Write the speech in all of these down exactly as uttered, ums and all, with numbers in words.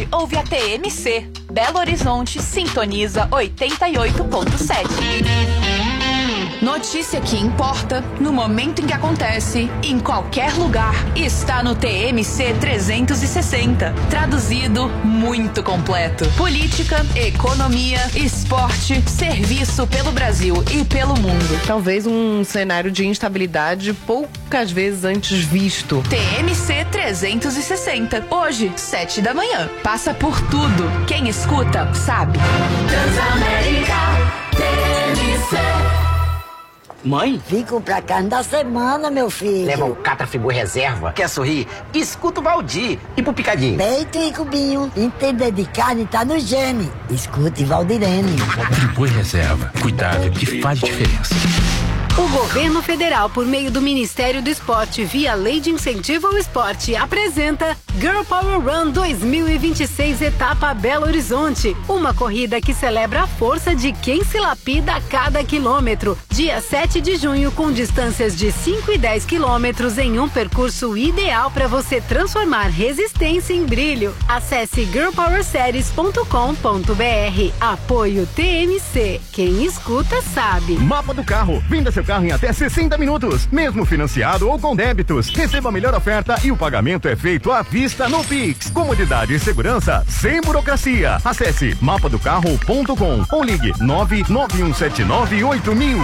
ouve a T M C. Belo Horizonte sintoniza oitenta e oito ponto sete. Notícia que importa, no momento em que acontece, em qualquer lugar, está no T M C trezentos e sessenta. Traduzido, muito completo. Política, economia, esporte, serviço pelo Brasil e pelo mundo. Talvez um cenário de instabilidade poucas vezes antes visto. T M C trezentos e sessenta. Hoje, sete da manhã. Passa por tudo. Quem escuta, sabe. Transamérica T M C. Mãe? Fico pra carne da semana, meu filho. Leva o Catrafigor Reserva. Quer sorrir? Escuta o Valdir. E pro Picadinho? Peito e cubinho. Entender de carne tá no gene. Escute Valdirene. Friboi Reserva. Cuidado que faz diferença. O governo federal, por meio do Ministério do Esporte, via Lei de Incentivo ao Esporte, apresenta Girl Power Run dois mil e vinte e seis, etapa Belo Horizonte. Uma corrida que celebra a força de quem se lapida a cada quilômetro. Dia sete de junho, com distâncias de cinco e dez quilômetros em um percurso ideal para você transformar resistência em brilho. Acesse girl power series ponto com ponto b r. Apoio T M C. Quem escuta sabe. Mapa do carro. Venda seu carro em até sessenta minutos, mesmo financiado ou com débitos. Receba a melhor oferta e o pagamento é feito à vista no Pix. Comodidade e segurança sem burocracia. Acesse mapa do carro ponto com ou ligue nove nove um sete nove oito mil.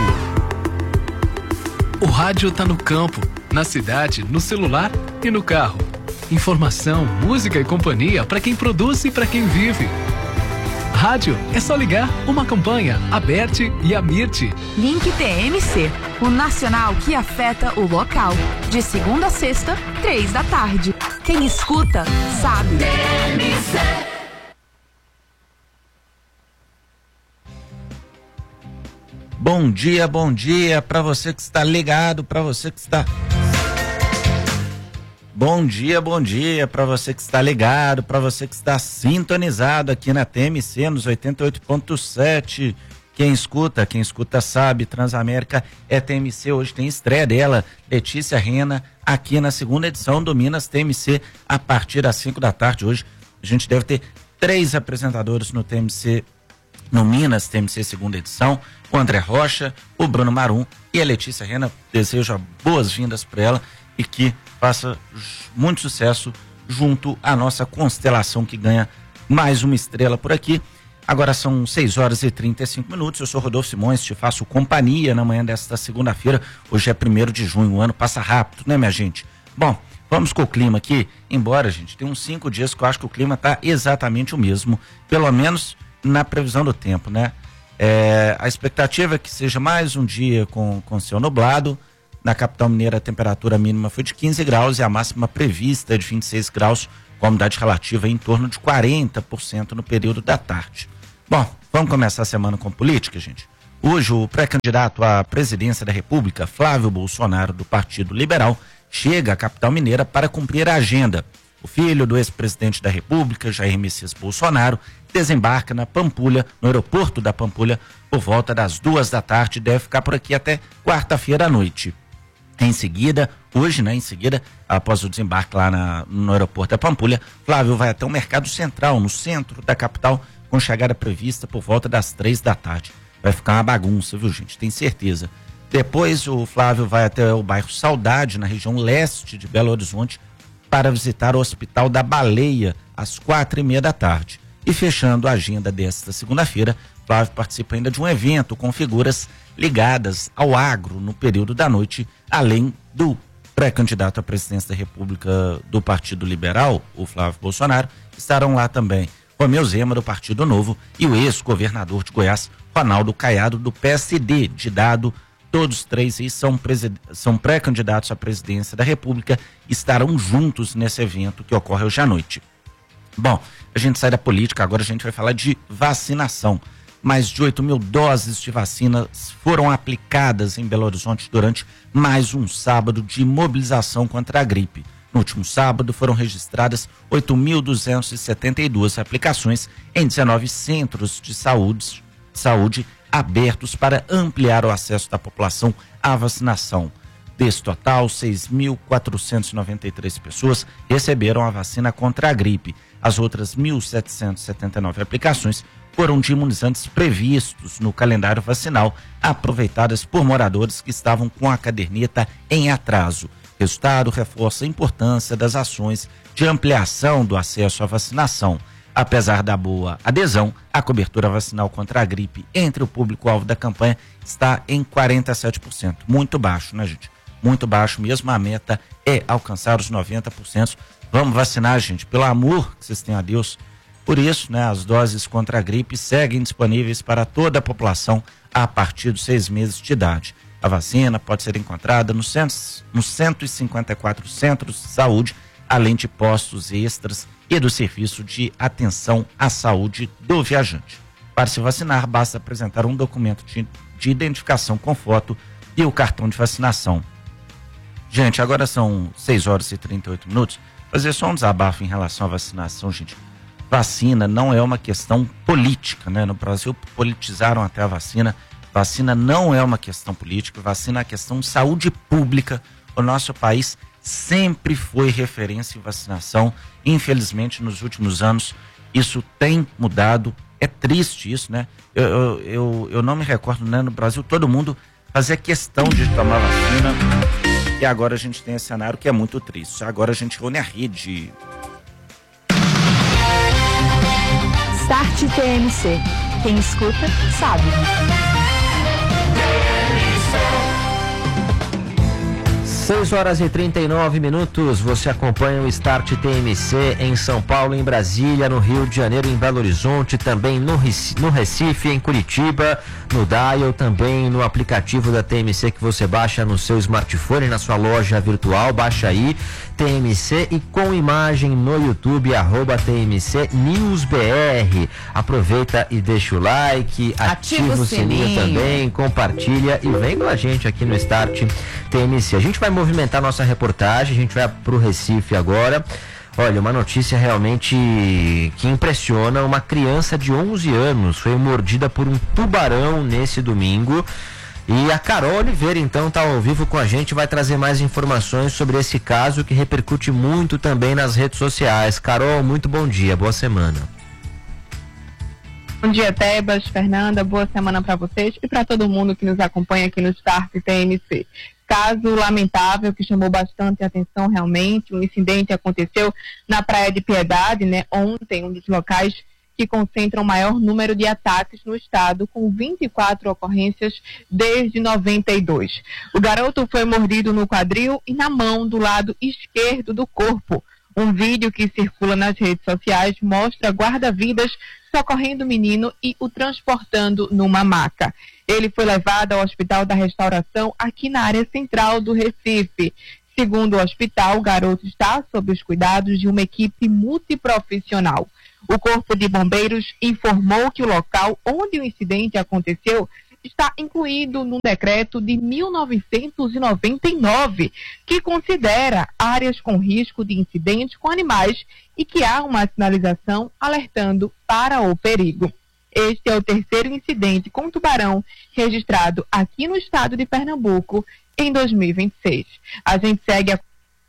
O rádio tá no campo, na cidade, no celular e no carro. Informação, música e companhia para quem produz e para quem vive. Rádio é só ligar uma campanha, Aberte e Amirte. Link T M C, o nacional que afeta o local. De segunda a sexta, três da tarde. Quem escuta, sabe. T M C. Bom dia, bom dia para você que está ligado, para você que está... Bom dia, bom dia para você que está ligado, para você que está sintonizado aqui na T M C nos oitenta e oito ponto sete. Quem escuta, quem escuta sabe, Transamérica é T M C. Hoje tem estreia dela, Letícia Rena, aqui na segunda edição do Minas T M C, a partir das cinco da tarde. Hoje a gente deve ter três apresentadores no T M C, no Minas T M C segunda edição, o André Rocha, o Bruno Marum e a Letícia Rena. Desejo boas-vindas para ela e que faça muito sucesso junto à nossa constelação que ganha mais uma estrela por aqui. Agora são seis horas e trinta e cinco minutos. Eu sou Rodolfo Simões, te faço companhia na manhã desta segunda-feira. Hoje é primeiro de junho, o ano passa rápido, né, minha gente? Bom, vamos com o clima aqui. Embora, gente, tem uns cinco dias que eu acho que o clima tá exatamente o mesmo, pelo menos na previsão do tempo, né? É, a expectativa é que seja mais um dia com, com céu nublado. Na capital mineira, a temperatura mínima foi de quinze graus e a máxima prevista é de vinte e seis graus, com a umidade relativa em torno de quarenta por cento no período da tarde. Bom, vamos começar a semana com política, gente. Hoje, o pré-candidato à presidência da República, Flávio Bolsonaro, do Partido Liberal, chega à capital mineira para cumprir a agenda. O filho do ex-presidente da República, Jair Messias Bolsonaro, desembarca na Pampulha, no aeroporto da Pampulha, por volta das duas da tarde e deve ficar por aqui até quarta-feira à noite. Em seguida, hoje, né, em seguida, após o desembarque lá na, no aeroporto da Pampulha, Flávio vai até o Mercado Central, no centro da capital, com chegada prevista por volta das três da tarde. Vai ficar uma bagunça, viu, gente? Tem certeza. Depois, o Flávio vai até o bairro Saudade, na região leste de Belo Horizonte, para visitar o Hospital da Baleia, às quatro e meia da tarde. E fechando a agenda desta segunda-feira, Flávio participa ainda de um evento com figuras ligadas ao agro no período da noite, além do pré-candidato à presidência da República do Partido Liberal, o Flávio Bolsonaro. Estarão lá também Romeu Zema, do Partido Novo, e o ex-governador de Goiás, Ronaldo Caiado, do P S D, de Dado. Todos três aí são, são pré-candidatos à presidência da República, estarão juntos nesse evento que ocorre hoje à noite. Bom, a gente sai da política, agora a gente vai falar de vacinação. Mais de oito mil doses de vacinas foram aplicadas em Belo Horizonte durante mais um sábado de mobilização contra a gripe. No último sábado foram registradas oito mil duzentas e setenta e duas aplicações em dezenove centros de saúde, saúde abertos para ampliar o acesso da população à vacinação. Desse total, seis mil quatrocentas e noventa e três pessoas receberam a vacina contra a gripe. As outras mil setecentas e setenta e nove aplicações foram de imunizantes previstos no calendário vacinal, aproveitadas por moradores que estavam com a caderneta em atraso. O resultado reforça a importância das ações de ampliação do acesso à vacinação. Apesar da boa adesão, a cobertura vacinal contra a gripe entre o público-alvo da campanha está em quarenta e sete por cento. Muito baixo, né, gente? Muito baixo mesmo. A meta é alcançar os noventa por cento. Vamos vacinar, gente, pelo amor que vocês têm a Deus. Por isso, né, as doses contra a gripe seguem disponíveis para toda a população a partir dos seis meses de idade. A vacina pode ser encontrada nos, centros, nos cento e cinquenta e quatro centros de saúde, além de postos extras e do serviço de atenção à saúde do viajante. Para se vacinar, basta apresentar um documento de, de identificação com foto e o cartão de vacinação. Gente, agora são seis horas e trinta e oito minutos. Fazer só um desabafo em relação à vacinação, gente. Vacina não é uma questão política, né? No Brasil politizaram até a vacina. Vacina não é uma questão política, vacina é uma questão de saúde pública. O nosso país sempre foi referência em vacinação. Infelizmente, nos últimos anos, isso tem mudado. É triste isso, né? Eu, eu, eu, eu não me recordo, né? No Brasil, todo mundo fazia questão de tomar vacina. E agora a gente tem esse cenário que é muito triste. Agora a gente une a rede. Start T M C. Quem escuta, sabe. seis horas e trinta e nove minutos, você acompanha o Start T M C em São Paulo, em Brasília, no Rio de Janeiro, em Belo Horizonte, também no Recife, no Recife, em Curitiba, no Dial, também no aplicativo da T M C que você baixa no seu smartphone, na sua loja virtual, baixa aí, T M C, e com imagem no YouTube, arroba T M C News B R. Aproveita e deixa o like, ativa, ativa o sininho, sininho também, compartilha e vem com a gente aqui no Start T M C. A gente vai movimentar nossa reportagem, a gente vai pro Recife agora. Olha, uma notícia realmente que impressiona. Uma criança de onze anos foi mordida por um tubarão nesse domingo. E a Carol Oliveira, então, está ao vivo com a gente, vai trazer mais informações sobre esse caso que repercute muito também nas redes sociais. Carol, muito bom dia, boa semana. Bom dia, Tebas, Fernanda, boa semana para vocês e para todo mundo que nos acompanha aqui no Start T M C. Caso lamentável que chamou bastante atenção realmente. Um incidente aconteceu na Praia de Piedade, né, ontem, um dos locais que concentram o maior número de ataques no estado, com vinte e quatro ocorrências desde noventa e dois. O garoto foi mordido no quadril e na mão do lado esquerdo do corpo. Um vídeo que circula nas redes sociais mostra guarda-vidas socorrendo o menino e o transportando numa maca. Ele foi levado ao Hospital da Restauração aqui na área central do Recife. Segundo o hospital, o garoto está sob os cuidados de uma equipe multiprofissional. O Corpo de Bombeiros informou que o local onde o incidente aconteceu está incluído no decreto de mil novecentos e noventa e nove, que considera áreas com risco de incidentes com animais e que há uma sinalização alertando para o perigo. Este é o terceiro incidente com tubarão registrado aqui no estado de Pernambuco em dois mil e vinte e seis. A gente segue a...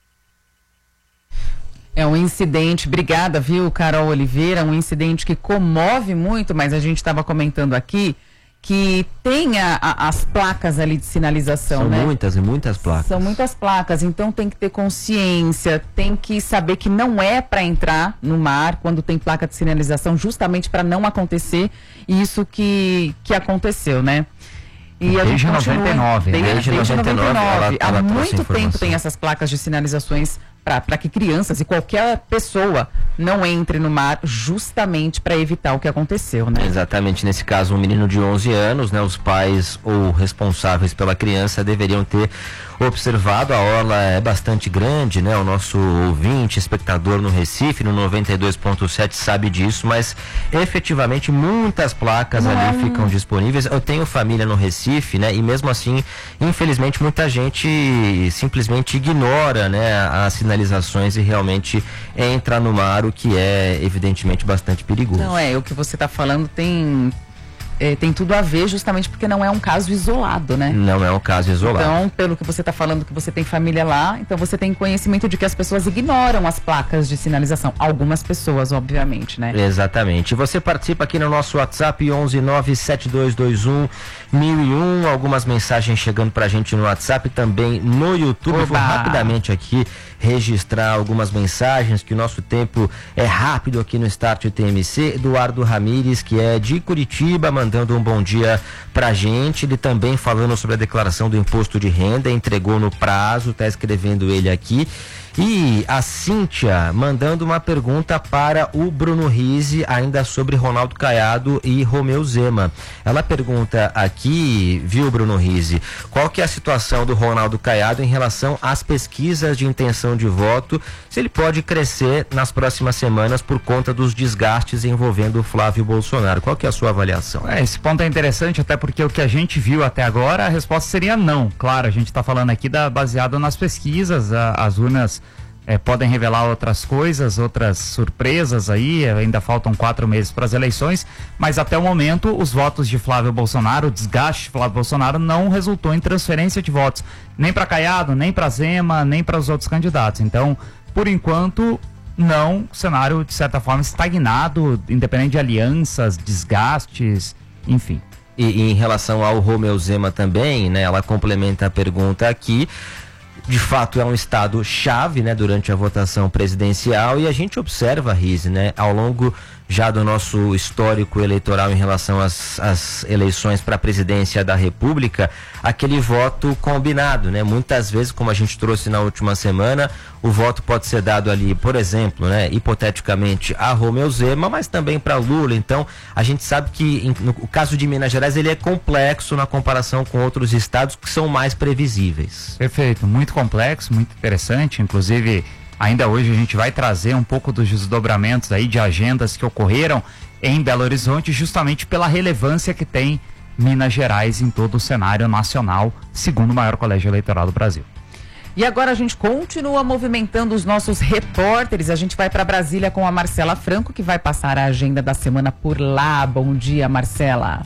É um incidente, obrigada, viu, Carol Oliveira, um incidente que comove muito, mas a gente estava comentando aqui que tem a, a, as placas ali de sinalização, São né? muitas e muitas placas. São muitas placas, então tem que ter consciência, tem que saber que não é para entrar no mar quando tem placa de sinalização, justamente para não acontecer isso que, que aconteceu, né? E desde noventa e nove, desde, né? desde Desde noventa e nove. noventa e nove, ela- Há ela trouxe muito tempo informação. tem essas placas de sinalizações para que crianças e qualquer pessoa não entre no mar, justamente para evitar o que aconteceu, né? Exatamente, nesse caso um menino de onze anos, né? Os pais ou responsáveis pela criança deveriam ter observado. A orla é bastante grande, né? O nosso ouvinte, espectador no Recife, no noventa e dois ponto sete sabe disso, mas efetivamente muitas placas Não ali é um- ficam disponíveis. Eu tenho família no Recife, né? E mesmo assim, infelizmente, muita gente simplesmente ignora, né, as sinalizações e realmente entra no mar, o que é evidentemente bastante perigoso. Não, é, o que você está falando tem é, tem tudo a ver justamente porque não é um caso isolado, né? Não é um caso isolado. Então, pelo que você está falando que você tem família lá, então você tem conhecimento de que as pessoas ignoram as placas de sinalização. Algumas pessoas, obviamente, né? Exatamente. Você participa aqui no nosso WhatsApp onze nove sete dois dois um mil e um. Algumas mensagens chegando pra gente no WhatsApp, também no YouTube. Eu vou rapidamente aqui registrar algumas mensagens, que o nosso tempo é rápido aqui no Start T M C. Eduardo Ramires, que é de Curitiba, mandando um bom dia pra gente. Ele também falando sobre a declaração do imposto de renda, entregou no prazo, tá escrevendo ele aqui. E a Cíntia mandando uma pergunta para o Bruno Rizzi, ainda sobre Ronaldo Caiado e Romeu Zema. Ela pergunta aqui, viu, Bruno Rizzi, qual que é a situação do Ronaldo Caiado em relação às pesquisas de intenção de voto, se ele pode crescer nas próximas semanas por conta dos desgastes envolvendo o Flávio Bolsonaro. Qual que é a sua avaliação? É, esse ponto é interessante, até porque o que a gente viu até agora, a resposta seria não. Claro, a gente está falando aqui da, baseado nas pesquisas, a, as urnas É, podem revelar outras coisas, outras surpresas aí, ainda faltam quatro meses para as eleições, mas até o momento os votos de Flávio Bolsonaro, o desgaste de Flávio Bolsonaro não resultou em transferência de votos, nem para Caiado, nem para Zema, nem para os outros candidatos. Então, por enquanto, não, cenário de certa forma estagnado, independente de alianças, desgastes, enfim. E, e em relação ao Romeu Zema também, né, ela complementa a pergunta aqui. De fato é um estado chave, né, durante a votação presidencial, e a gente observa, Rizzi, né, ao longo já do nosso histórico eleitoral em relação às, às eleições para a presidência da República, aquele voto combinado, né? Muitas vezes, como a gente trouxe na última semana, o voto pode ser dado ali, por exemplo, né, hipoteticamente a Romeu Zema, mas também para Lula. Então, a gente sabe que em, no o caso de Minas Gerais ele é complexo na comparação com outros estados que são mais previsíveis. Perfeito, muito complexo, muito interessante, inclusive ainda hoje a gente vai trazer um pouco dos desdobramentos aí de agendas que ocorreram em Belo Horizonte, justamente pela relevância que tem Minas Gerais em todo o cenário nacional, segundo o maior colégio eleitoral do Brasil. E agora a gente continua movimentando os nossos repórteres. A gente vai para Brasília com a Marcela Franco, que vai passar a agenda da semana por lá. Bom dia, Marcela.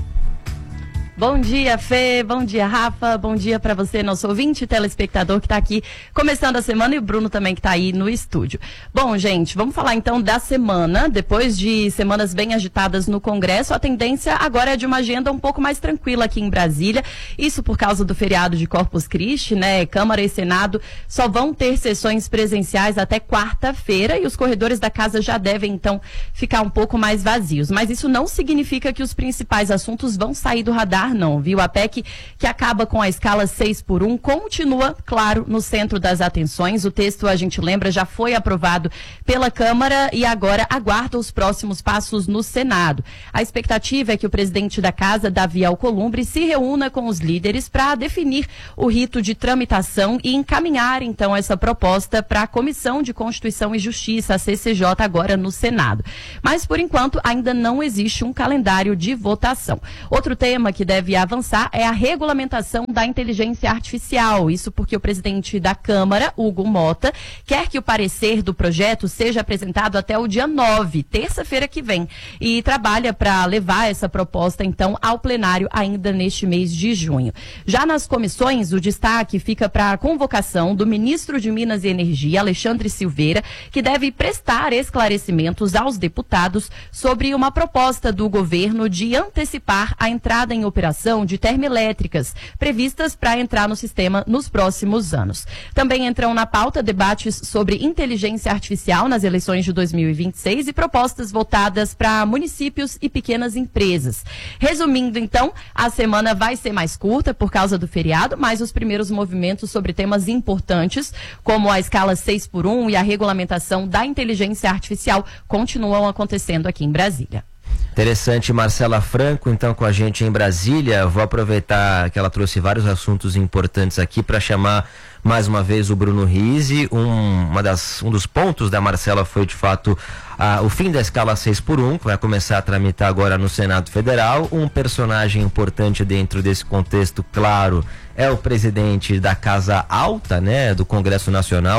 Bom dia, Fê, bom dia, Rafa, bom dia para você, nosso ouvinte e telespectador que está aqui começando a semana, e o Bruno também que está aí no estúdio. Bom, gente, vamos falar então da semana. Depois de semanas bem agitadas no Congresso, a tendência agora é de uma agenda um pouco mais tranquila aqui em Brasília, isso por causa do feriado de Corpus Christi, né? Câmara e Senado só vão ter sessões presenciais até quarta-feira, e os corredores da casa já devem então ficar um pouco mais vazios, mas isso não significa que os principais assuntos vão sair do radar, não, viu? A P E C que acaba com a escala seis por um continua, claro, no centro das atenções. O texto, a gente lembra, já foi aprovado pela Câmara e agora aguarda os próximos passos no Senado. A expectativa é que o presidente da casa, Davi Alcolumbre, se reúna com os líderes para definir o rito de tramitação e encaminhar, então, essa proposta para a Comissão de Constituição e Justiça, a C C J, agora no Senado. Mas, por enquanto, ainda não existe um calendário de votação. Outro tema que deve deve avançar é a regulamentação da inteligência artificial. Isso porque o presidente da Câmara, Hugo Mota, quer que o parecer do projeto seja apresentado até o dia nove, terça-feira que vem, e trabalha para levar essa proposta, então, ao plenário ainda neste mês de junho. Já nas comissões, o destaque fica para a convocação do ministro de Minas e Energia, Alexandre Silveira, que deve prestar esclarecimentos aos deputados sobre uma proposta do governo de antecipar a entrada em operação de termoelétricas previstas para entrar no sistema nos próximos anos. Também entram na pauta debates sobre inteligência artificial nas eleições de dois mil e vinte e seis e propostas voltadas para municípios e pequenas empresas. Resumindo, então, a semana vai ser mais curta por causa do feriado, mas os primeiros movimentos sobre temas importantes, como a escala seis por um e a regulamentação da inteligência artificial, continuam acontecendo aqui em Brasília. Interessante, Marcela Franco, então, com a gente em Brasília. Vou aproveitar que ela trouxe vários assuntos importantes aqui para chamar mais uma vez o Bruno Rizzi. Um, uma das, um dos pontos da Marcela foi, de fato, a, o fim da escala seis por um, que vai começar a tramitar agora no Senado Federal. Um personagem importante dentro desse contexto, claro, é o presidente da Casa Alta, né, do Congresso Nacional,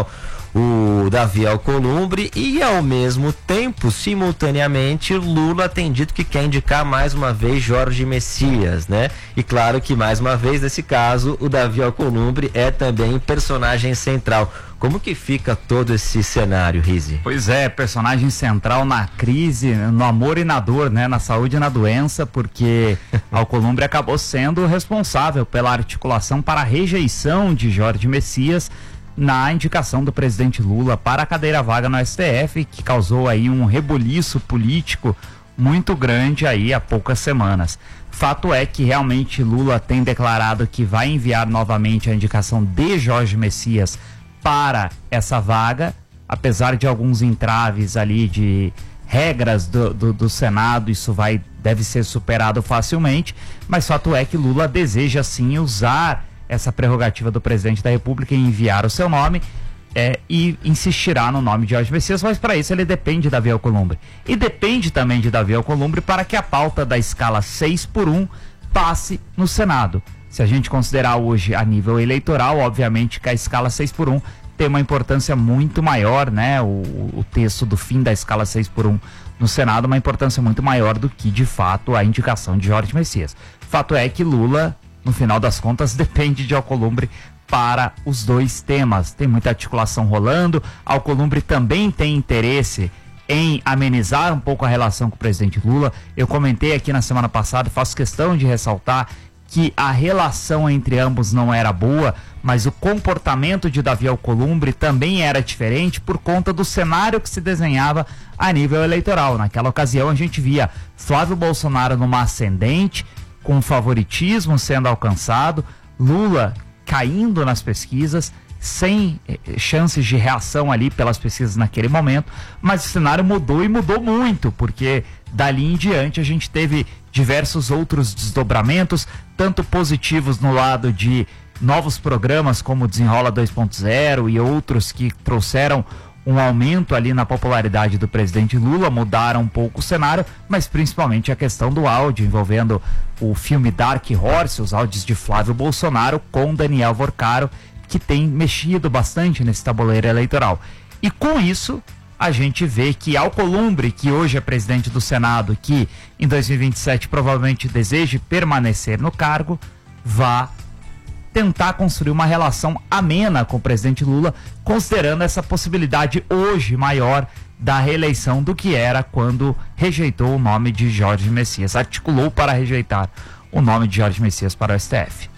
o Davi Alcolumbre, e ao mesmo tempo, simultaneamente, Lula tem dito que quer indicar mais uma vez Jorge Messias, né? E claro que mais uma vez, nesse caso, o Davi Alcolumbre é também personagem central. Como que fica todo esse cenário, Rizi? Pois é, personagem central na crise, no amor e na dor, né? Na saúde e na doença, porque Alcolumbre acabou sendo responsável pela articulação para a rejeição de Jorge Messias na indicação do presidente Lula para a cadeira vaga no S T F, que causou aí um rebuliço político muito grande aí há poucas semanas. Fato é que realmente Lula tem declarado que vai enviar novamente a indicação de Jorge Messias para essa vaga, apesar de alguns entraves ali de regras do, do, do Senado, isso vai, deve ser superado facilmente, mas fato é que Lula deseja sim usar essa prerrogativa do presidente da República em enviar o seu nome é, e insistirá no nome de Jorge Messias, mas para isso ele depende de Davi Alcolumbre. E depende também de Davi Alcolumbre para que a pauta da escala seis por um passe no Senado. Se a gente considerar hoje a nível eleitoral, obviamente que a escala seis por um tem uma importância muito maior, né? O, o texto do fim da escala seis por um no Senado, uma importância muito maior do que, de fato, a indicação de Jorge Messias. Fato é que Lula, no final das contas, depende de Alcolumbre para os dois temas. Tem muita articulação rolando. Alcolumbre também tem interesse em amenizar um pouco a relação com o presidente Lula. Eu comentei aqui na semana passada, faço questão de ressaltar que a relação entre ambos não era boa, mas o comportamento de Davi Alcolumbre também era diferente por conta do cenário que se desenhava a nível eleitoral. Naquela ocasião a gente via Flávio Bolsonaro numa ascendente, com favoritismo sendo alcançado, Lula caindo nas pesquisas, sem eh, chances de reação ali pelas pesquisas naquele momento, mas o cenário mudou e mudou muito, porque dali em diante a gente teve diversos outros desdobramentos, tanto positivos no lado de novos programas como Desenrola dois ponto zero e outros que trouxeram um aumento ali na popularidade do presidente Lula, mudaram um pouco o cenário, mas principalmente a questão do áudio envolvendo o filme Dark Horse, os áudios de Flávio Bolsonaro com Daniel Vorcaro, que tem mexido bastante nesse tabuleiro eleitoral. E com isso, a gente vê que Alcolumbre, que hoje é presidente do Senado, que em dois mil e vinte e sete provavelmente deseje permanecer no cargo, vá tentar construir uma relação amena com o presidente Lula, considerando essa possibilidade hoje maior da reeleição do que era quando rejeitou o nome de Jorge Messias, articulou para rejeitar o nome de Jorge Messias para o S T F.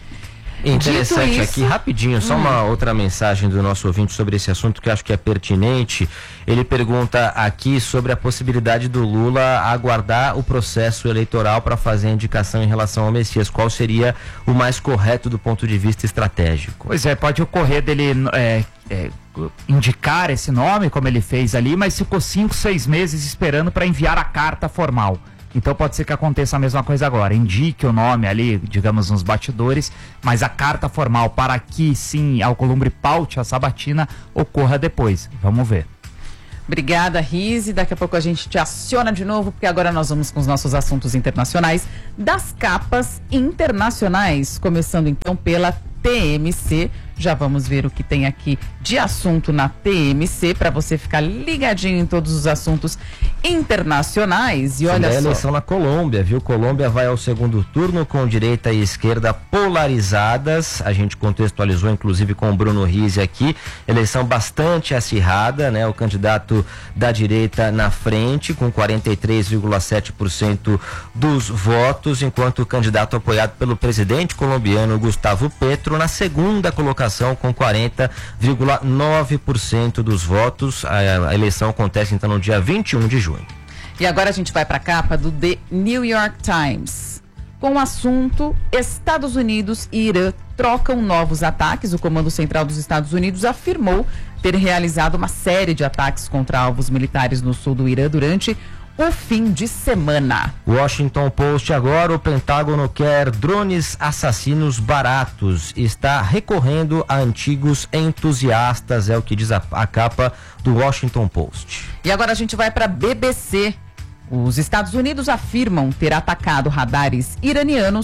Interessante Dito aqui, isso- rapidinho, só Hum. uma outra mensagem do nosso ouvinte sobre esse assunto que eu acho que é pertinente. Ele pergunta aqui sobre a possibilidade do Lula aguardar o processo eleitoral para fazer a indicação em relação ao Messias. Qual seria o mais correto do ponto de vista estratégico? Pois é, pode ocorrer dele é, é, indicar esse nome, como ele fez ali, mas ficou cinco, seis meses esperando para enviar a carta formal. Então pode ser que aconteça a mesma coisa agora. Indique o nome ali, digamos, nos bastidores, mas a carta formal para que sim Alcolumbre paute a sabatina ocorra depois. Vamos ver. Obrigada, Rize. Daqui a pouco a gente te aciona de novo, porque agora nós vamos com os nossos assuntos internacionais das capas internacionais. Começando então pela T M C. Já vamos ver o que tem aqui de assunto na T M C, para você ficar ligadinho em todos os assuntos internacionais. E olha Também a só. eleição na Colômbia, viu? Colômbia vai ao segundo turno com direita e esquerda polarizadas. A gente contextualizou inclusive com o Bruno Rize aqui. Eleição bastante acirrada, né? O candidato da direita na frente com quarenta e três vírgula sete por cento dos votos, enquanto o candidato apoiado pelo presidente colombiano Gustavo Petro na segunda colocação com quarenta vírgula nove por cento dos votos. A, a eleição acontece então no dia vinte e um de junho. E agora a gente vai para a capa do The New York Times, com o assunto: Estados Unidos e Irã trocam novos ataques. O Comando Central dos Estados Unidos afirmou ter realizado uma série de ataques contra alvos militares no sul do Irã durante o fim de semana. Washington Post agora: o Pentágono quer drones assassinos baratos, está recorrendo a antigos entusiastas, é o que diz a, a capa do Washington Post. E agora a gente vai para a B B C. Os Estados Unidos afirmam ter atacado radares iranianos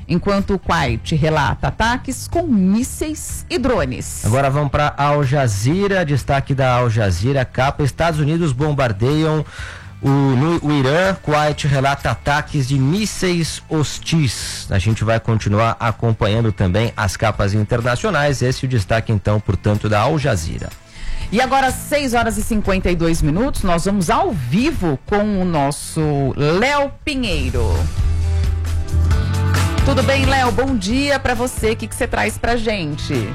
enquanto o Kuwait relata ataques com mísseis e drones. Agora vamos para Al Jazeera, destaque da Al Jazeera, capa: Estados Unidos bombardeiam o, no, o Irã, Kuwait relata ataques de mísseis hostis. A gente vai continuar acompanhando também as capas internacionais, esse é o destaque então, portanto, da Al Jazeera. E agora, seis horas e cinquenta e dois minutos, nós vamos ao vivo com o nosso Léo Pinheiro. Tudo bem, Léo? Bom dia para você. O que que você traz pra gente?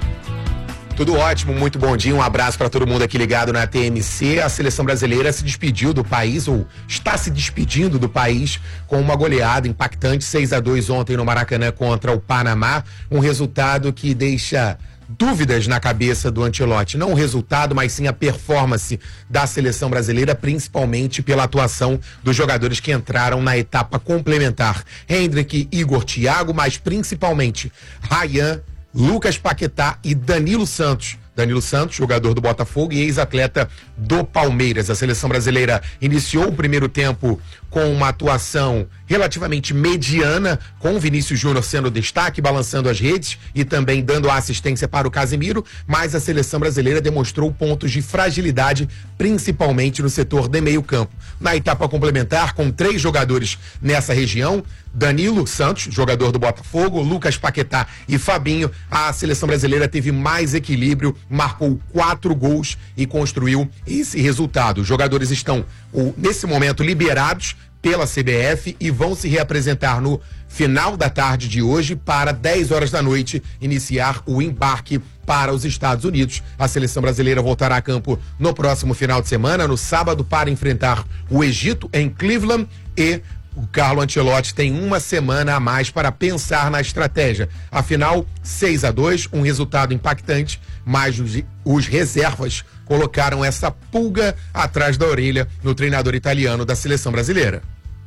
Tudo ótimo, muito bom dia, um abraço para todo mundo aqui ligado na T M C. A seleção brasileira se despediu do país, ou está se despedindo do país, com uma goleada impactante, seis a dois ontem no Maracanã contra o Panamá, um resultado que deixa dúvidas na cabeça do Ancelotti, não o resultado, mas sim a performance da seleção brasileira, principalmente pela atuação dos jogadores que entraram na etapa complementar. Hendrick, Igor, Thiago, mas principalmente Ryan, Lucas Paquetá e Danilo Santos. Danilo Santos, jogador do Botafogo e ex-atleta do Palmeiras. A seleção brasileira iniciou o primeiro tempo com uma atuação relativamente mediana, com o Vinícius Júnior sendo destaque, balançando as redes e também dando a assistência para o Casemiro, mas a seleção brasileira demonstrou pontos de fragilidade, principalmente no setor de meio campo. Na etapa complementar, com três jogadores nessa região, Danilo Santos, jogador do Botafogo, Lucas Paquetá e Fabinho, a seleção brasileira teve mais equilíbrio, marcou quatro gols e construiu esse resultado. Os jogadores estão, nesse momento, liberados pela C B F e vão se reapresentar no final da tarde de hoje para dez horas da noite iniciar o embarque para os Estados Unidos. A seleção brasileira voltará a campo no próximo final de semana, no sábado, para enfrentar o Egito em Cleveland, e o Carlo Ancelotti tem uma semana a mais para pensar na estratégia. Afinal, seis a dois, um resultado impactante, mas os, os reservas colocaram essa pulga atrás da orelha no treinador italiano da seleção brasileira.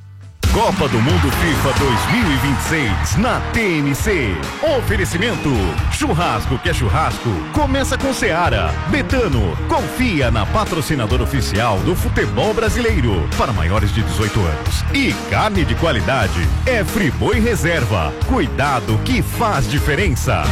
Copa do Mundo FIFA dois mil e vinte e seis na T M C. Oferecimento: churrasco que é churrasco, começa com Seara. Betano, confia na patrocinadora oficial do futebol brasileiro para maiores de dezoito anos. E carne de qualidade é Friboi Reserva. Cuidado que faz diferença.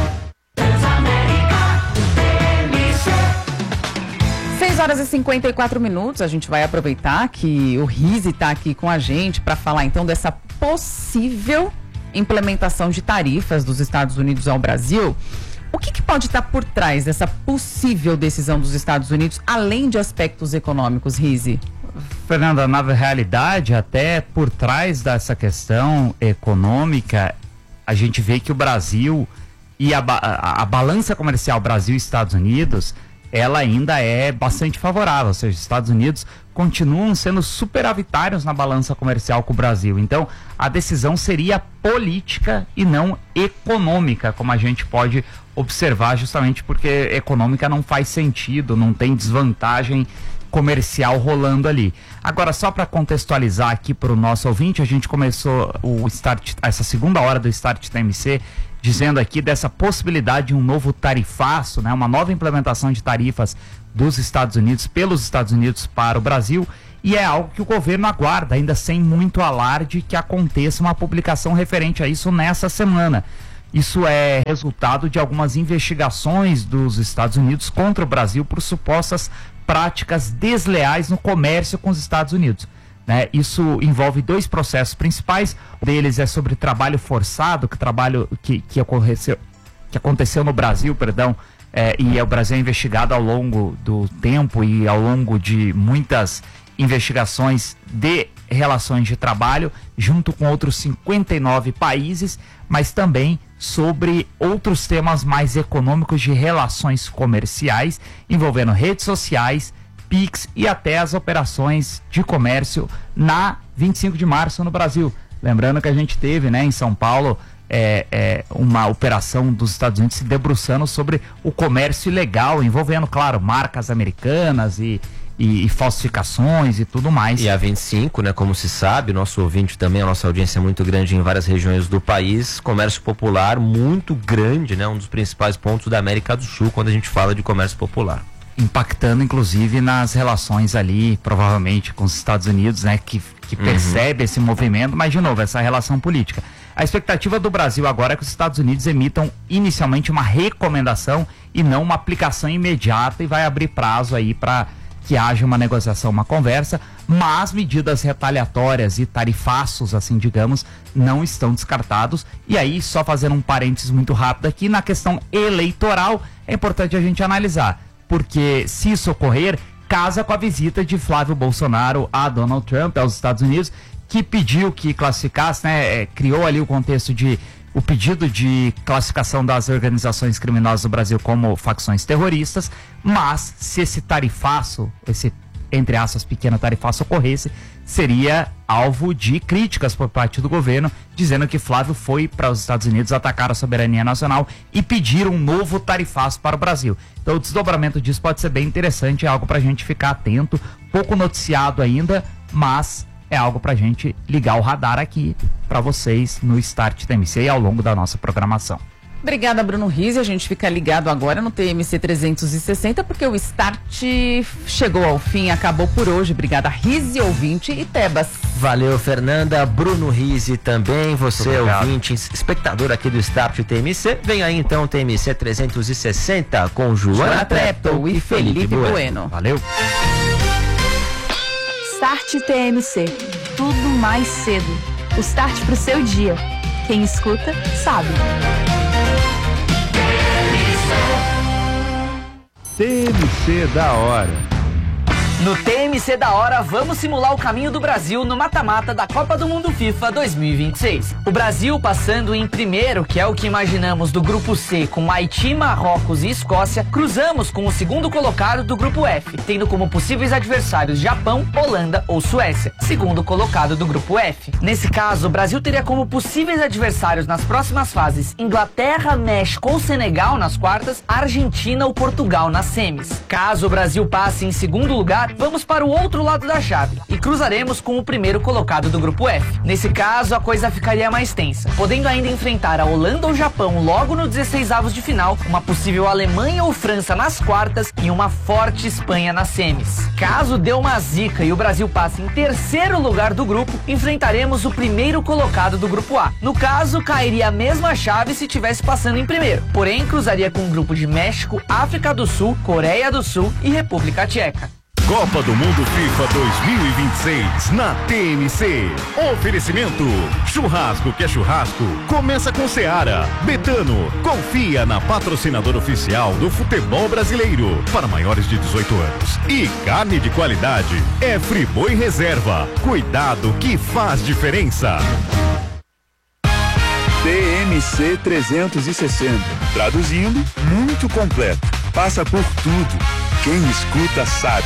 seis horas e cinquenta e quatro minutos, a gente vai aproveitar que o Rizzi está aqui com a gente para falar então dessa possível implementação de tarifas dos Estados Unidos ao Brasil. O que, que pode estar por trás dessa possível decisão dos Estados Unidos, além de aspectos econômicos, Rizzi? Fernanda, na realidade, até por trás dessa questão econômica, a gente vê que o Brasil e a, a, a balança comercial Brasil e Estados Unidos, ela ainda é bastante favorável, ou seja, os Estados Unidos continuam sendo superavitários na balança comercial com o Brasil. Então, a decisão seria política e não econômica, como a gente pode observar, justamente porque econômica não faz sentido, não tem desvantagem comercial rolando ali. Agora, só para contextualizar aqui para o nosso ouvinte, a gente começou o start, essa segunda hora do Start T M C dizendo aqui dessa possibilidade de um novo tarifaço, né, uma nova implementação de tarifas dos Estados Unidos, pelos Estados Unidos para o Brasil, e é algo que o governo aguarda, ainda sem muito alarde, que aconteça uma publicação referente a isso nessa semana. Isso é resultado de algumas investigações dos Estados Unidos contra o Brasil por supostas práticas desleais no comércio com os Estados Unidos. Né? Isso envolve dois processos principais. Um deles é sobre trabalho forçado, que trabalho que, que, aconteceu, que aconteceu no Brasil, perdão, é, e é, o Brasil é investigado ao longo do tempo e ao longo de muitas investigações de relações de trabalho, junto com outros cinquenta e nove países, mas também sobre outros temas mais econômicos de relações comerciais, envolvendo redes sociais, Pix e até as operações de comércio na vinte e cinco de março no Brasil. Lembrando que a gente teve, né, em São Paulo, é, é, uma operação dos Estados Unidos se debruçando sobre o comércio ilegal, envolvendo, claro, marcas americanas e, e, e falsificações e tudo mais. E a vinte e cinco, né, como se sabe, nosso ouvinte também, a nossa audiência é muito grande em várias regiões do país, comércio popular muito grande, né, um dos principais pontos da América do Sul quando a gente fala de comércio popular. impactando inclusive nas relações ali, provavelmente com os Estados Unidos, né, que, que Uhum. percebe esse movimento, mas de novo, essa relação política. A expectativa do Brasil agora é que os Estados Unidos emitam inicialmente uma recomendação e não uma aplicação imediata, e vai abrir prazo aí para que haja uma negociação, uma conversa, mas medidas retaliatórias e tarifaços, assim, digamos, não estão descartados. E aí, só fazendo um parênteses muito rápido aqui, na questão eleitoral, é importante a gente analisar, porque se isso ocorrer, casa com a visita de Flávio Bolsonaro a Donald Trump aos Estados Unidos, que pediu que classificasse, né, é, criou ali o contexto de o pedido de classificação das organizações criminosas do Brasil como facções terroristas, mas se esse tarifaço, esse, entre aspas, pequeno tarifaço ocorresse, seria alvo de críticas por parte do governo, dizendo que Flávio foi para os Estados Unidos atacar a soberania nacional e pedir um novo tarifaço para o Brasil. Então o desdobramento disso pode ser bem interessante, é algo para a gente ficar atento, pouco noticiado ainda, mas é algo pra gente ligar o radar aqui pra vocês no Start T M C e ao longo da nossa programação. Obrigada, Bruno Rizzi. A gente fica ligado agora no T M C trezentos e sessenta, porque o Start chegou ao fim, acabou por hoje. Obrigada, Rizzi, ouvinte e Tebas. Valeu, Fernanda. Bruno Rizzi também, você ouvinte, espectador aqui do Start T M C. Vem aí então o T M C trezentos e sessenta com Joana Treptow e Felipe Bueno. Valeu. Start T M C. Tudo mais cedo. O start pro seu dia. Quem escuta, sabe. T M C da hora. No T M C da hora, vamos simular o caminho do Brasil no mata-mata da Copa do Mundo FIFA dois mil e vinte e seis. O Brasil passando em primeiro, que é o que imaginamos do grupo C, com Haiti, Marrocos e Escócia, cruzamos com o segundo colocado do grupo F, tendo como possíveis adversários Japão, Holanda ou Suécia, segundo colocado do grupo F. Nesse caso, o Brasil teria como possíveis adversários nas próximas fases Inglaterra, México ou Senegal nas quartas, Argentina ou Portugal nas semis. Caso o Brasil passe em segundo lugar, vamos para o outro lado da chave e cruzaremos com o primeiro colocado do grupo F. Nesse caso, a coisa ficaria mais tensa, podendo ainda enfrentar a Holanda ou Japão logo no dezesseis avos de final, uma possível Alemanha ou França nas quartas e uma forte Espanha nas semis. Caso dê uma zica e o Brasil passe em terceiro lugar do grupo, enfrentaremos o primeiro colocado do grupo A. No caso, cairia a mesma chave se tivesse passando em primeiro, porém cruzaria com um grupo de México, África do Sul, Coreia do Sul e República Tcheca. Copa do Mundo FIFA dois mil e vinte e seis na T M C. Oferecimento: churrasco que é churrasco. Começa com Seara. Betano, confia na patrocinadora oficial do futebol brasileiro para maiores de dezoito anos. E carne de qualidade é Friboi Reserva. Cuidado que faz diferença. T M C trezentos e sessenta. Traduzindo, muito completo. Passa por tudo. Quem escuta sabe.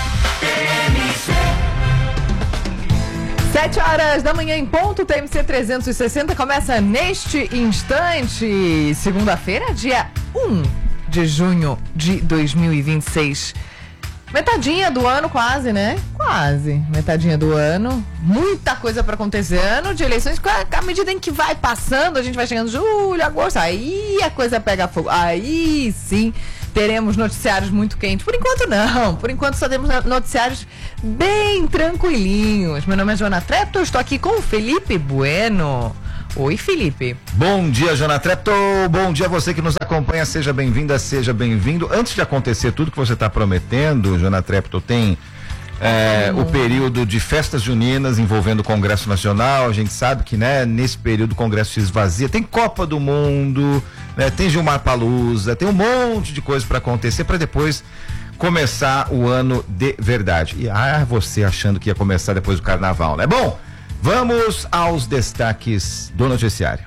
Sete horas da manhã em ponto, T M C trezentos e sessenta começa neste instante. Segunda-feira, dia um de junho de dois mil e vinte e seis. Metadinha do ano quase, né? Quase. Metadinha do ano. Muita coisa pra acontecer. Ano de eleições, à medida em que vai passando, a gente vai chegando julho, agosto, aí a coisa pega fogo. Aí sim teremos noticiários muito quentes. Por enquanto não. Por enquanto só temos noticiários bem tranquilinhos. Meu nome é Joana Treptow, estou aqui com o Felipe Bueno. Oi, Felipe. Bom dia, Joana Treptow. Bom dia a você que nos acompanha. Seja bem-vinda, seja bem-vindo. Antes de acontecer tudo que você está prometendo, Joana Treptow, tem é, o período de festas juninas envolvendo o Congresso Nacional. A gente sabe que, né, nesse período o Congresso se esvazia. Tem Copa do Mundo, né, tem Gilmar Palusa, tem um monte de coisa para acontecer para depois começar o ano de verdade. E ah, você achando que ia começar depois do Carnaval, né? Bom, vamos aos destaques do noticiário.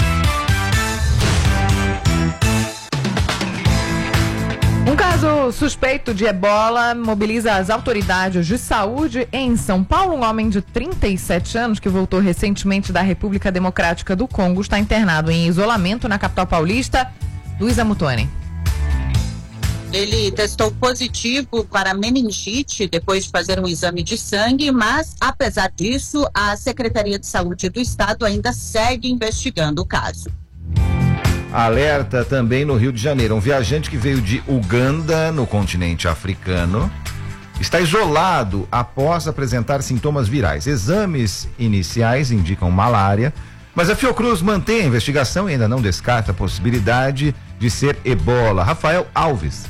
Um caso suspeito de ebola mobiliza as autoridades de saúde em São Paulo. Um homem de trinta e sete anos que voltou recentemente da República Democrática do Congo está internado em isolamento na capital paulista. Luísa Mutoni. Ele testou positivo para meningite depois de fazer um exame de sangue, mas, apesar disso, a Secretaria de Saúde do Estado ainda segue investigando o caso. Alerta também no Rio de Janeiro. Um viajante que veio de Uganda, no continente africano, está isolado após apresentar sintomas virais. Exames iniciais indicam malária, mas a Fiocruz mantém a investigação e ainda não descarta a possibilidade de ser ebola. Rafael Alves.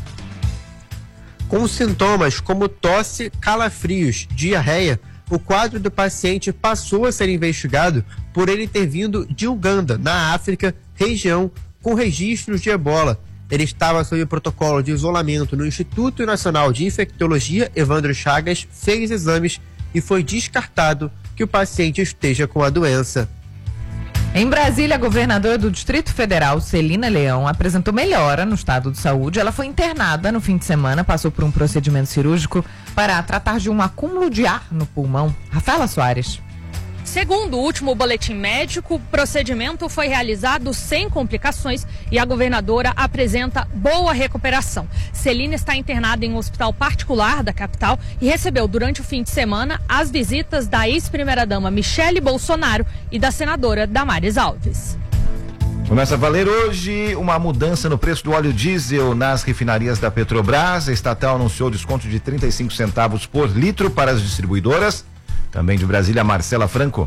Com sintomas como tosse, calafrios, diarreia, o quadro do paciente passou a ser investigado por ele ter vindo de Uganda, na África, região com registros de ebola. Ele estava sob o protocolo de isolamento no Instituto Nacional de Infectologia, Evandro Chagas, fez exames e foi descartado que o paciente esteja com a doença. Em Brasília, a governadora do Distrito Federal, Celina Leão, apresentou melhora no estado de saúde. Ela foi internada no fim de semana, passou por um procedimento cirúrgico para tratar de um acúmulo de ar no pulmão. Rafaela Soares. Segundo o último boletim médico, o procedimento foi realizado sem complicações e a governadora apresenta boa recuperação. Celina está internada em um hospital particular da capital e recebeu durante o fim de semana as visitas da ex-primeira-dama Michele Bolsonaro e da senadora Damares Alves. Começa a valer hoje uma mudança no preço do óleo diesel nas refinarias da Petrobras. A estatal anunciou desconto de trinta e cinco centavos por litro para as distribuidoras. Também de Brasília, Marcela Franco.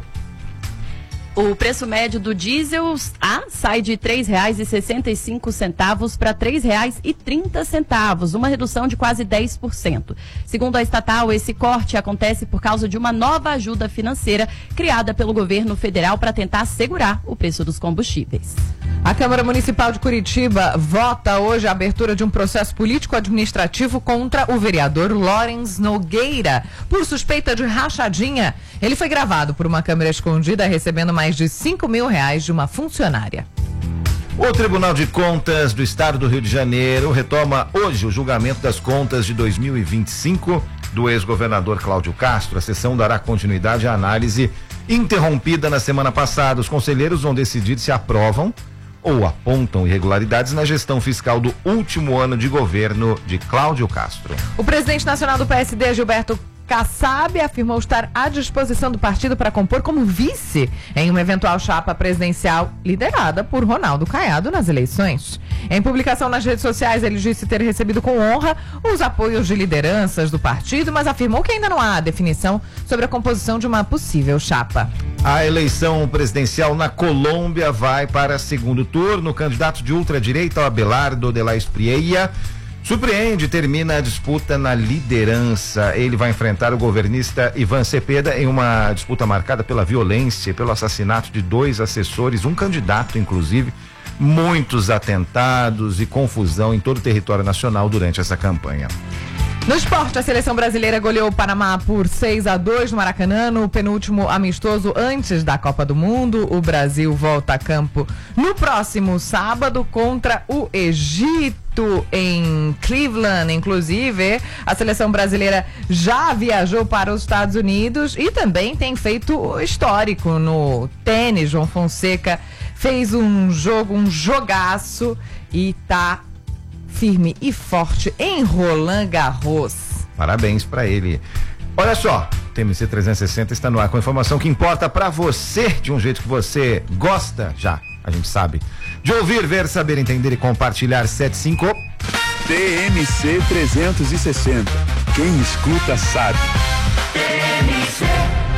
O preço médio do diesel A sai de três reais e sessenta e cinco centavos para três reais e trinta centavos, uma redução de quase dez por cento. Segundo a estatal, esse corte acontece por causa de uma nova ajuda financeira criada pelo governo federal para tentar segurar o preço dos combustíveis. A Câmara Municipal de Curitiba vota hoje a abertura de um processo político-administrativo contra o vereador Lawrence Nogueira por suspeita de rachadinha. Ele foi gravado por uma câmera escondida recebendo mais de cinco mil reais de uma funcionária. O Tribunal de Contas do Estado do Rio de Janeiro retoma hoje o julgamento das contas de dois mil e vinte e cinco do ex-governador Cláudio Castro. A sessão dará continuidade à análise interrompida na semana passada. Os conselheiros vão decidir se aprovam ou apontam irregularidades na gestão fiscal do último ano de governo de Cláudio Castro. O presidente nacional do P S D, Gilberto Kassab, afirmou estar à disposição do partido para compor como vice em uma eventual chapa presidencial liderada por Ronaldo Caiado nas eleições. Em publicação nas redes sociais, ele disse ter recebido com honra os apoios de lideranças do partido, mas afirmou que ainda não há definição sobre a composição de uma possível chapa. A eleição presidencial na Colômbia vai para segundo turno. O candidato de ultradireita, Abelardo de la Espriella, surpreende e termina a disputa na liderança. Ele vai enfrentar o governista Ivan Cepeda em uma disputa marcada pela violência e pelo assassinato de dois assessores, um candidato inclusive, muitos atentados e confusão em todo o território nacional durante essa campanha. No esporte, a seleção brasileira goleou o Panamá por seis a dois no Maracanã, no penúltimo amistoso antes da Copa do Mundo. O Brasil volta a campo no próximo sábado contra o Egito em Cleveland. Inclusive, a seleção brasileira já viajou para os Estados Unidos e também tem feito histórico no tênis. João Fonseca fez um jogo, um jogaço e tá firme e forte em Roland Garros. Parabéns pra ele. Olha só, o T M C trezentos e sessenta está no ar com a informação que importa pra você, de um jeito que você gosta, já, a gente sabe, de ouvir, ver, saber, entender e compartilhar. Sete cinco T M C trezentos e sessenta. Quem escuta sabe. T M C.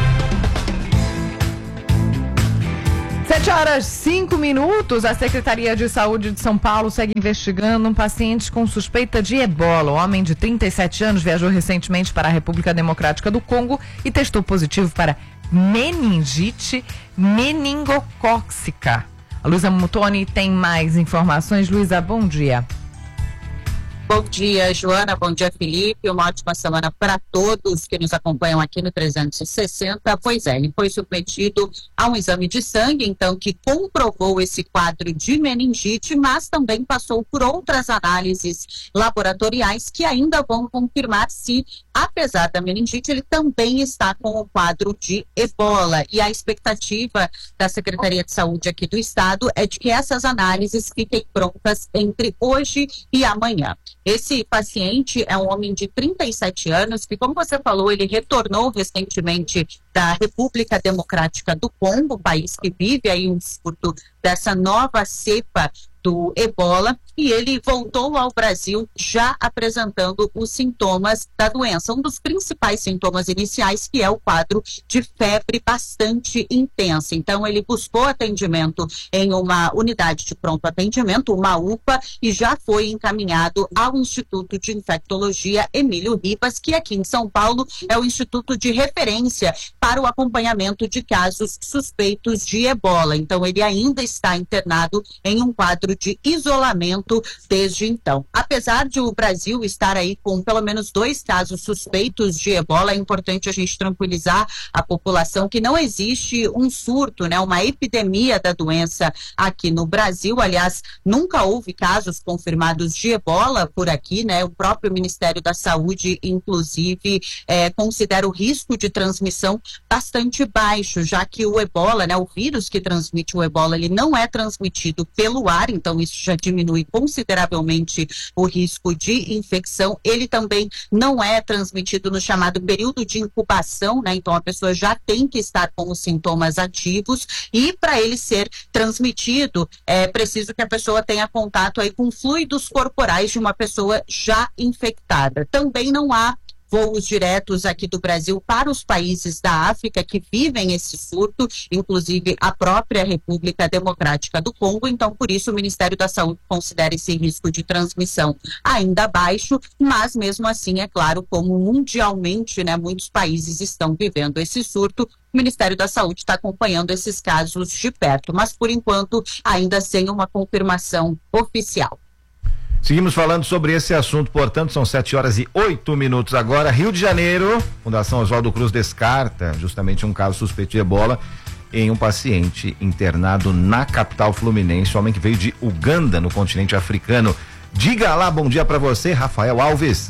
Sete horas, cinco minutos. A Secretaria de Saúde de São Paulo segue investigando um paciente com suspeita de ebola. O homem de trinta e sete anos viajou recentemente para a República Democrática do Congo e testou positivo para meningite meningocócica. A Luísa Mutoni tem mais informações. Luísa, bom dia. Bom dia, Joana. Bom dia, Felipe. Uma ótima semana para todos que nos acompanham aqui no trezentos e sessenta. Pois é, ele foi submetido a um exame de sangue, então, que comprovou esse quadro de meningite, mas também passou por outras análises laboratoriais que ainda vão confirmar se, apesar da meningite, ele também está com o quadro de ebola. E a expectativa da Secretaria de Saúde aqui do Estado é de que essas análises fiquem prontas entre hoje e amanhã. Esse paciente é um homem de trinta e sete anos que, como você falou, ele retornou recentemente da República Democrática do Congo, país que vive aí um surto dessa nova cepa do ebola e ele voltou ao Brasil já apresentando os sintomas da doença. Um dos principais sintomas iniciais, que é o quadro de febre bastante intensa. Então, ele buscou atendimento em uma unidade de pronto atendimento, uma U P A, e já foi encaminhado ao Instituto de Infectologia Emílio Ribas, que aqui em São Paulo é o instituto de referência para o acompanhamento de casos suspeitos de ebola. Então, ele ainda está internado em um quadro de isolamento desde então. Apesar de o Brasil estar aí com pelo menos dois casos suspeitos de ebola, é importante a gente tranquilizar a população que não existe um surto, né, uma epidemia da doença aqui no Brasil. Aliás, nunca houve casos confirmados de ebola por aqui, né? O próprio Ministério da Saúde, inclusive, é, considera o risco de transmissão bastante baixo, já que o ebola, né, o vírus que transmite o ebola, ele não é transmitido pelo ar, então isso já diminui consideravelmente o risco de infecção. Ele também não é transmitido no chamado período de incubação, né? Então a pessoa já tem que estar com os sintomas ativos e para ele ser transmitido é preciso que a pessoa tenha contato aí com fluidos corporais de uma pessoa já infectada. Também não há voos diretos aqui do Brasil para os países da África que vivem esse surto, inclusive a própria República Democrática do Congo. Então, por isso, o Ministério da Saúde considera esse risco de transmissão ainda baixo, mas mesmo assim, é claro, como mundialmente, né, muitos países estão vivendo esse surto, o Ministério da Saúde está acompanhando esses casos de perto, mas por enquanto ainda sem uma confirmação oficial. Seguimos falando sobre esse assunto, portanto, são sete horas e oito minutos agora. Rio de Janeiro, Fundação Oswaldo Cruz descarta justamente um caso suspeito de ebola em um paciente internado na capital fluminense, um homem que veio de Uganda, no continente africano. Diga lá, bom dia para você, Rafael Alves.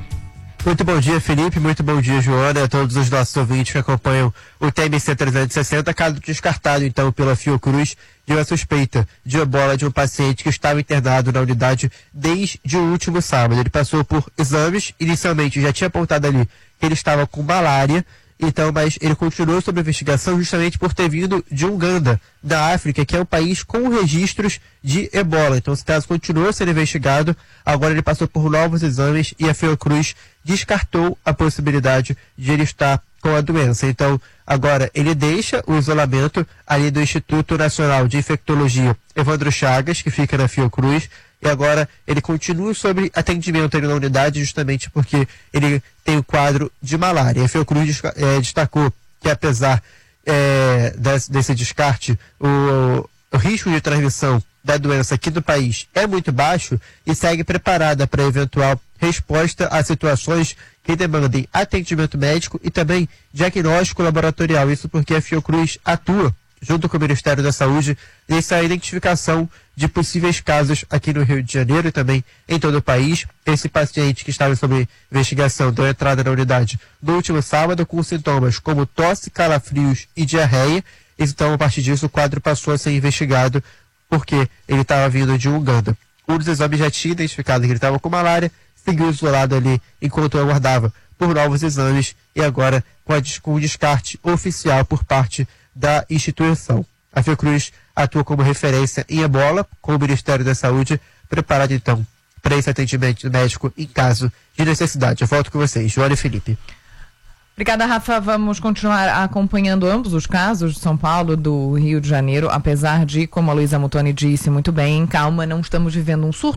Muito bom dia, Felipe. Muito bom dia, Joana, a todos os nossos ouvintes que acompanham o T M C trezentos e sessenta, caso descartado, então, pela Fiocruz, de uma suspeita de ebola de um paciente que estava internado na unidade desde o último sábado. Ele passou por exames, inicialmente já tinha apontado ali que ele estava com malária, então, mas ele continuou sob investigação justamente por ter vindo de Uganda, da África, que é um país com registros de ebola. Então, esse caso continuou sendo investigado, agora ele passou por novos exames e a Fiocruz descartou a possibilidade de ele estar com a doença. Então, agora ele deixa o isolamento ali do Instituto Nacional de Infectologia Evandro Chagas, que fica na Fiocruz, e agora ele continua sob atendimento ali na unidade, justamente porque ele tem o quadro de malária. A Fiocruz é, destacou que, apesar é, desse, desse descarte, o, o risco de transmissão da doença aqui do país é muito baixo e segue preparada para eventual resposta a situações que demandem atendimento médico e também diagnóstico laboratorial. Isso porque a Fiocruz atua junto com o Ministério da Saúde nessa identificação de possíveis casos aqui no Rio de Janeiro e também em todo o país. Esse paciente que estava sob investigação deu entrada na unidade no último sábado com sintomas como tosse, calafrios e diarreia. Então, a partir disso, o quadro passou a ser investigado porque ele estava vindo de Uganda. Um dos exames já tinha identificado que ele estava com malária, seguiu isolado ali enquanto aguardava por novos exames e agora com, a, com o descarte oficial por parte da instituição. A Fiocruz atua como referência em ebola, com o Ministério da Saúde preparado então para esse atendimento médico em caso de necessidade. Eu volto com vocês, Joana e Felipe. Obrigada, Rafa. Vamos continuar acompanhando ambos os casos de São Paulo, do Rio de Janeiro, apesar de, como a Luísa Mutoni disse muito bem, calma, não estamos vivendo um surto